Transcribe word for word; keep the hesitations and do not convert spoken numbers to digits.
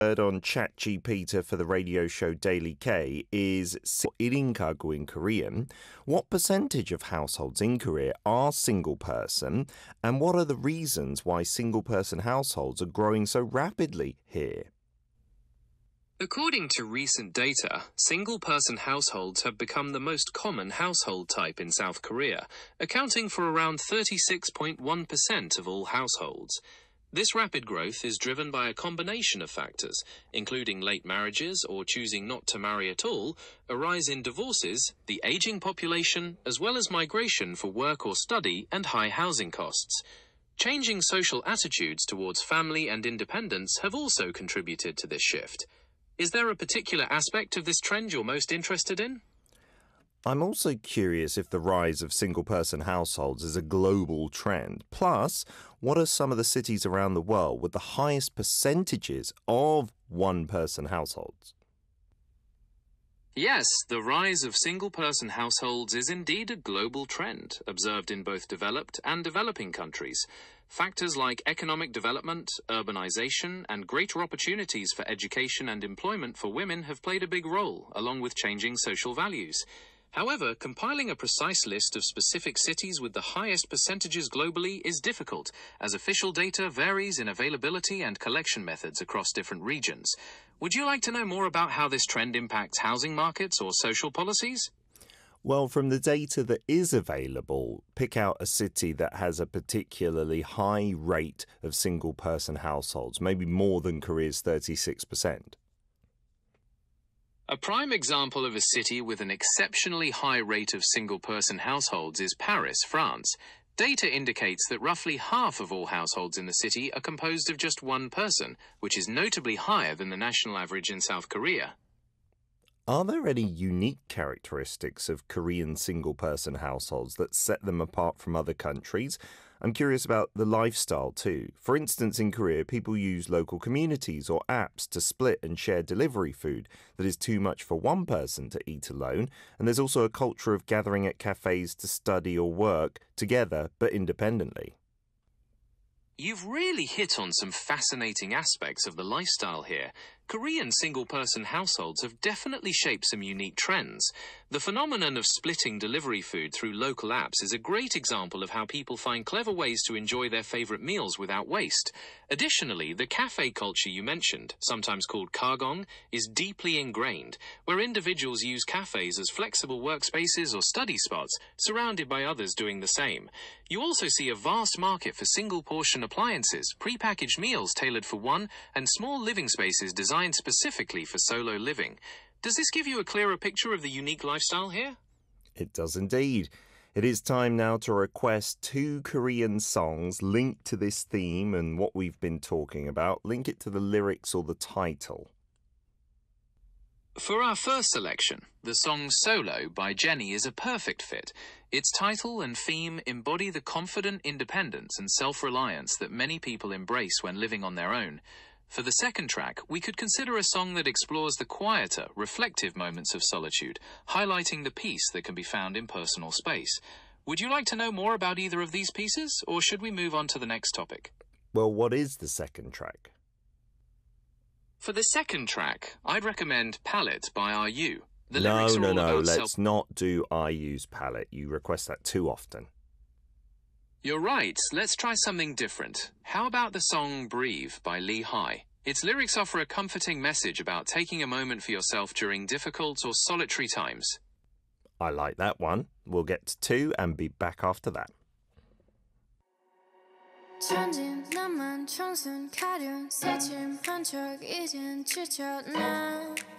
Heard on ChatGPT for the radio show Daily K is 일 인 가구 in Korean. What percentage of households in Korea are single person, and what are the reasons why single person households are growing so rapidly here? According to recent data, single-person households have become the most common household type in South Korea, accounting for around thirty-six point one percent of all households. This rapid growth is driven by a combination of factors, including late marriages or choosing not to marry at all, a rise in divorces, the aging population, as well as migration for work or study and high housing costs. Changing social attitudes towards family and independence have also contributed to this shift. Is there a particular aspect of this trend you're most interested in? I'm also curious if the rise of single-person households is a global trend. Plus, what are some of the cities around the world with the highest percentages of one-person households? Yes, the rise of single-person households is indeed a global trend, observed in both developed and developing countries. Factors like economic development, urbanization, and greater opportunities for education and employment for women have played a big role, along with changing social values. However, compiling a precise list of specific cities with the highest percentages globally is difficult, as official data varies in availability and collection methods across different regions. Would you like to know more about how this trend impacts housing markets or social policies? Well, from the data that is available, pick out a city that has a particularly high rate of single-person households, maybe more than Korea's thirty-six percent. A prime example of a city with an exceptionally high rate of single-person households is Paris, France. Data indicates that roughly half of all households in the city are composed of just one person, which is notably higher than the national average in South Korea. Are there any unique characteristics of Korean single-person households that set them apart from other countries? I'm curious about the lifestyle too. For instance, in Korea, people use local communities or apps to split and share delivery food that is too much for one person to eat alone. And there's also a culture of gathering at cafes to study or work together, but independently. You've really hit on some fascinating aspects of the lifestyle here. Korean single-person households have definitely shaped some unique trends. The phenomenon of splitting delivery food through local apps is a great example of how people find clever ways to enjoy their favorite meals without waste. Additionally, the cafe culture you mentioned, sometimes called kagong, is deeply ingrained, where individuals use cafes as flexible workspaces or study spots, surrounded by others doing the same. You also see a vast market for single-portion appliances, pre-packaged meals tailored for one, and small living spaces designed specifically for solo living. Does this give you a clearer picture of the unique lifestyle here? It does indeed. It is time now to request two Korean songs linked to this theme and what we've been talking about. Link it to the lyrics or the title. For our first selection, the song Solo by Jennie is a perfect fit. Its title and theme embody the confident independence and self-reliance that many people embrace when living on their own. For the second track, we could consider a song that explores the quieter, reflective moments of solitude, highlighting the peace that can be found in personal space. Would you like to know more about either of these pieces, or should we move on to the next topic? Well, what is the second track? For the second track, I'd recommend Palette by R U. The no, lyrics are no, all no, about let's self- not do I U's Palette. You request that too often. You're right, let's try something different. How about the song Breathe by Lee Hi? Its lyrics offer a comforting message about taking a moment for yourself during difficult or solitary times. I like that one. We'll get to two and be back after that. 천진 나만 청순 가련 새침 한척 이젠 지쳤나